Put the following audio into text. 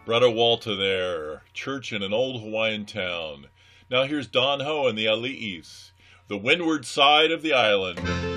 Brother Walter there, church in an old Hawaiian town. Now here's Don Ho and the Ali'is, the windward side of the island.